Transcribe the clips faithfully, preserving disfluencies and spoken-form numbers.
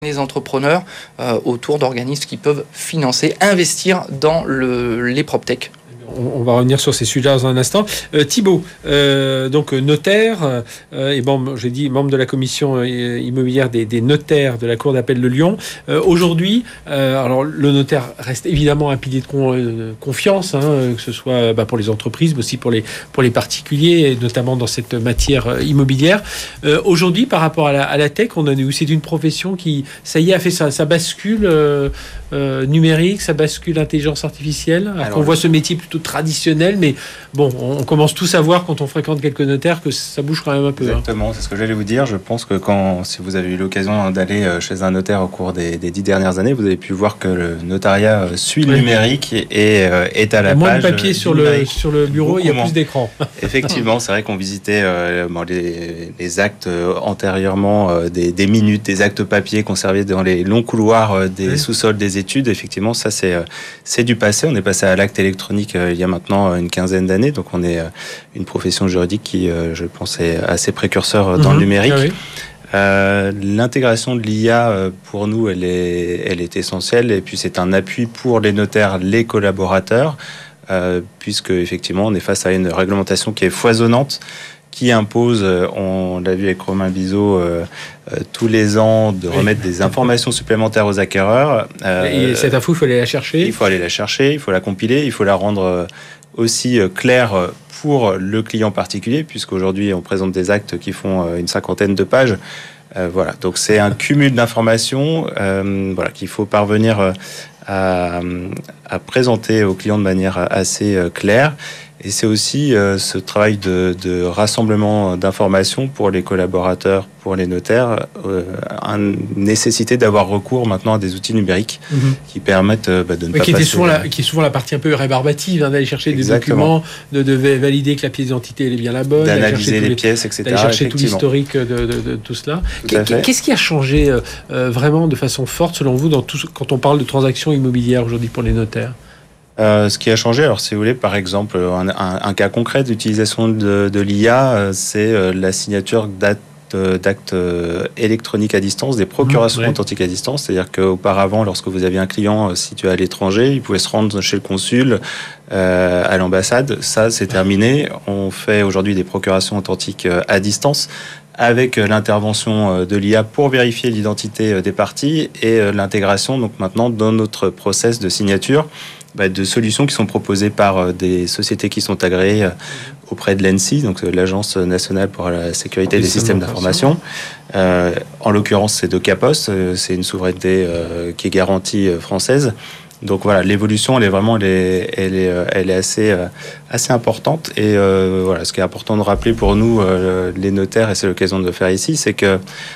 les entrepreneurs euh, autour d'organismes qui peuvent financer, investir dans le, les PropTech. On va revenir sur ces sujets dans un instant. Euh, Thibaut, euh, donc notaire, euh, et bon, j'ai dit membre de la commission euh, immobilière des, des notaires de la Cour d'appel de Lyon. Euh, aujourd'hui, euh, alors le notaire reste évidemment un pilier de, con, de confiance, hein, que ce soit bah, pour les entreprises, mais aussi pour les, pour les particuliers, et notamment dans cette matière immobilière. Euh, aujourd'hui, par rapport à la, à la tech, on a vu c'est une profession qui, ça y est, a fait ça, ça bascule euh, euh, numérique, ça bascule intelligence artificielle. Alors, alors on voit ce métier plutôt traditionnel, mais bon, on commence tous à voir quand on fréquente quelques notaires que ça bouge quand même un peu. Exactement, hein. C'est ce que j'allais vous dire. Je pense que quand, si vous avez eu l'occasion d'aller chez un notaire au cours des, des dix dernières années, vous avez pu voir que le notariat suit le oui. numérique et euh, est à la moins page. Moins de papier sur le, sur le bureau, il y a moins. Plus d'écran. Effectivement, c'est vrai qu'on visitait euh, bon, les, les actes euh, antérieurement, euh, des, des minutes, des actes papier conservés dans les longs couloirs euh, des oui. sous-sols des études. Effectivement, ça c'est, euh, c'est du passé. On est passé à l'acte électronique euh, il y a maintenant une quinzaine d'années, donc on est euh, une profession juridique qui, euh, je pense, est assez précurseur dans mmh, le numérique. Ah oui. Euh, l'intégration de l'I A, euh, pour nous, elle est, elle est essentielle, et puis c'est un appui pour les notaires, les collaborateurs, euh, puisque effectivement, on est face à une réglementation qui est foisonnante, qui impose, on l'a vu avec Romain Bizot, euh, euh, tous les ans de remettre oui. des informations supplémentaires aux acquéreurs. Euh, et cette info, il faut aller la chercher. Il faut aller la chercher, il faut la compiler, il faut la rendre aussi claire pour le client particulier, puisqu'aujourd'hui, on présente des actes qui font une cinquantaine de pages. Euh, voilà, donc c'est un cumul d'informations euh, voilà, qu'il faut parvenir à, à présenter aux clients de manière assez claire. Et c'est aussi euh, ce travail de, de rassemblement d'informations pour les collaborateurs, pour les notaires, euh, une nécessité d'avoir recours maintenant à des outils numériques mmh. qui permettent euh, bah, de ne oui, pas qui passer... Souvent la, qui est souvent la partie un peu rébarbative, hein, d'aller chercher Exactement. des documents, de, de valider que la pièce d'identité elle est bien la bonne, d'analyser les, les pièces, et cetera. D'aller chercher tout l'historique de, de, de, de tout cela. Tout Qu'est-ce qui a changé euh, vraiment de façon forte, selon vous, dans tout, quand on parle de transactions immobilières aujourd'hui pour les notaires ? Euh, ce qui a changé, alors si vous voulez, par exemple, un, un, un cas concret d'utilisation de, de l'I A, euh, c'est euh, la signature d'actes, d'actes euh, électroniques à distance, des procurations mmh, ouais. authentiques à distance. C'est-à-dire qu'auparavant, lorsque vous aviez un client situé à l'étranger, il pouvait se rendre chez le consul, euh, à l'ambassade. Ça, c'est terminé. On fait aujourd'hui des procurations authentiques à distance, avec l'intervention de l'I A pour vérifier l'identité des parties et l'intégration, donc maintenant, dans notre process de signature, bah, de solutions qui sont proposées par des sociétés qui sont agréées auprès de l'A N S I, donc l'Agence nationale pour la sécurité des systèmes d'information. Euh, en l'occurrence, c'est de Capos, c'est une souveraineté euh, qui est garantie euh, française. Donc voilà, l'évolution, elle est vraiment, elle est, elle est, elle est assez, assez importante. Et euh, voilà, ce qui est important de rappeler pour nous, euh, les notaires, et c'est l'occasion de le faire ici, c'est que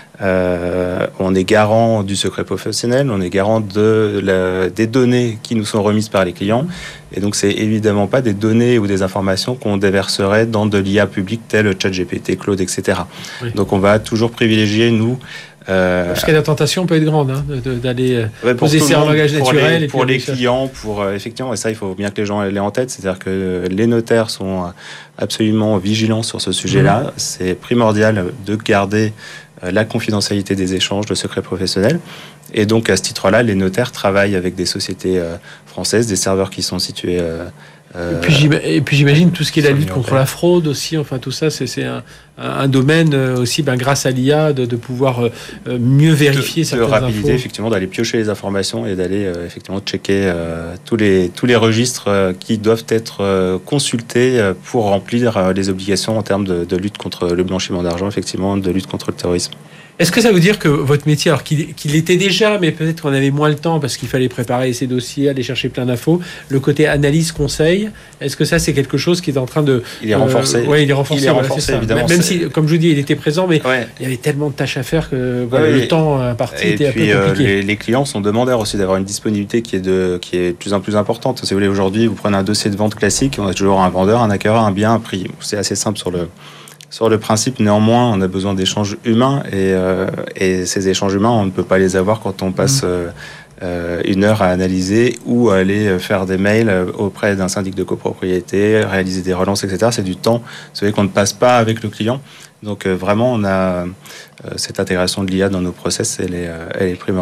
euh, on est garant du secret professionnel, on est garant de la, des données qui nous sont remises par les clients. Et donc, c'est évidemment pas des données ou des informations qu'on déverserait dans de l'I A publique telle ChatGPT, Claude, et cetera. Oui. Donc, on va toujours privilégier, nous, Euh, Parce que la tentation peut être grande, hein, d'aller ouais, poser ça en langage naturel. Les, pour les clients, pour euh, effectivement, et ça, il faut bien que les gens l'aient en tête, c'est-à-dire que les notaires sont absolument vigilants sur ce sujet-là. Mmh. C'est primordial de garder euh, la confidentialité des échanges, le secret professionnel. Et donc, à ce titre-là, les notaires travaillent avec des sociétés euh, françaises, des serveurs qui sont situés... Euh, Et puis, et puis j'imagine tout ce qui est la lutte contre la fraude aussi, enfin tout ça, c'est, c'est un, un domaine aussi, ben, grâce à l'I A, de, de pouvoir euh, mieux vérifier de, certaines de rapidité, infos. Effectivement, d'aller piocher les informations et d'aller euh, effectivement checker euh, tous les tous les registres euh, qui doivent être euh, consultés euh, pour remplir euh, les obligations en termes de, de lutte contre le blanchiment d'argent, effectivement, de lutte contre le terrorisme. Est-ce que ça veut dire que votre métier, alors qu'il, qu'il était déjà, mais peut-être qu'on avait moins le temps parce qu'il fallait préparer ces dossiers, aller chercher plein d'infos, le côté analyse, conseil, est-ce que ça c'est quelque chose qui est en train de... Il est renforcé. Euh, oui, il est renforcé, il est voilà, renforcé c'est évidemment. Même si, comme je vous dis, il était présent, mais ouais. il y avait tellement de tâches à faire que voilà, ouais, le temps imparti était puis, un peu compliqué. Euh, les, les clients sont demandeurs aussi d'avoir une disponibilité qui est, de, qui est de plus en plus importante. Si vous voulez, aujourd'hui, vous prenez un dossier de vente classique, on a toujours un vendeur, un acquéreur, un bien, un prix. C'est assez simple sur le... Sur le principe, néanmoins, on a besoin d'échanges humains et, euh, et ces échanges humains, on ne peut pas les avoir quand on passe euh, euh, une heure à analyser ou à aller faire des mails auprès d'un syndic de copropriété, réaliser des relances, et cetera. C'est du temps, vous savez, qu'on ne passe pas avec le client. Donc euh, vraiment, on a euh, cette intégration de l'I A dans nos process, elle est, euh, elle est primordiale.